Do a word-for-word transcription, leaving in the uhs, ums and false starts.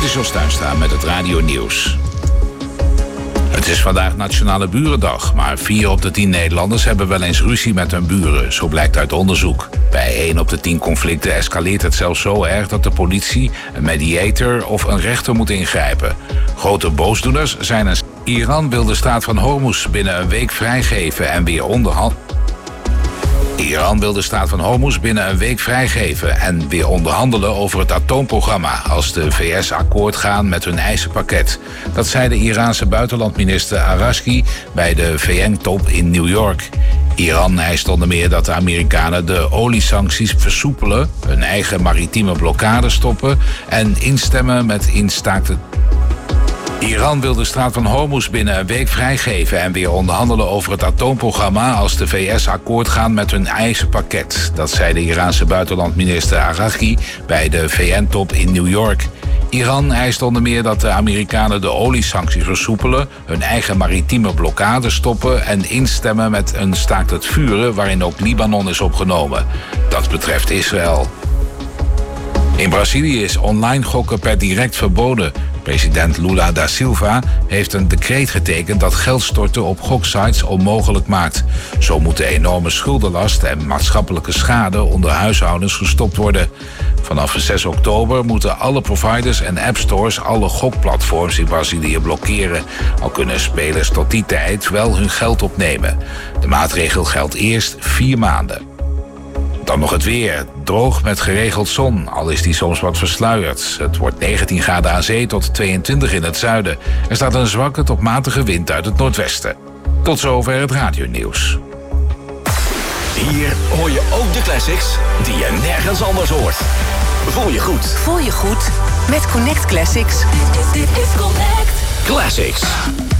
is Jos Tuinstra met het Radio Nieuws. Het is vandaag Nationale Burendag, maar vier op de tien Nederlanders hebben wel eens ruzie met hun buren. Zo blijkt uit onderzoek. Bij één op de tien conflicten escaleert het zelfs zo erg dat de politie, een mediator of een rechter moet ingrijpen. Grote boosdoeners zijn een... Iran wil de staat van Hormuz binnen een week vrijgeven en weer onderhandelen. Iran wil de staat van Hormuz binnen een week vrijgeven en weer onderhandelen over het atoomprogramma als de V S akkoord gaan met hun eisenpakket. Dat zei de Iraanse buitenlandminister Araghchi bij de V N-top in New York. Iran eist onder meer dat de Amerikanen de oliesancties versoepelen, hun eigen maritieme blokkade stoppen en instemmen met instaakte... Iran wil de straat van Hormuz binnen een week vrijgeven en weer onderhandelen over het atoomprogramma als de V S akkoord gaan met hun eisenpakket. Dat zei de Iraanse buitenlandminister Araghchi bij de V N-top in New York. Iran eist onder meer dat de Amerikanen de oliesancties versoepelen, hun eigen maritieme blokkade stoppen en instemmen met een staakt het vuren waarin ook Libanon is opgenomen. Dat betreft Israël. In Brazilië is online gokken per direct verboden. President Lula da Silva heeft een decreet getekend dat geld storten op goksites onmogelijk maakt. Zo moet de enorme schuldenlast en maatschappelijke schade onder huishoudens gestopt worden. Vanaf zes oktober moeten alle providers en appstores alle gokplatforms in Brazilië blokkeren. Al kunnen spelers tot die tijd wel hun geld opnemen. De maatregel geldt eerst vier maanden. Dan nog het weer. Droog met geregeld zon, al is die soms wat versluierd. Het wordt negentien graden aan zee tot tweeëntwintig in het zuiden. Er staat een zwakke tot matige wind uit het noordwesten. Tot zover het radionieuws. Hier hoor je ook de classics die je nergens anders hoort. Voel je goed. Voel je goed met Connect Classics. Dit is Connect Classics.